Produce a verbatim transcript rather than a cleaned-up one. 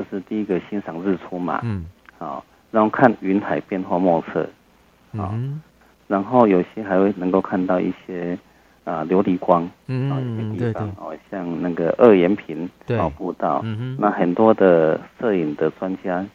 就是第一个欣赏日出嘛， 嗯， 好，然后看云海变化莫测，好， 嗯然后有些还会能够看到一些啊琉璃光， 嗯啊一些地对对， 方哦，像那个二延平对哦步道， 嗯哼， 那很多的摄影的专家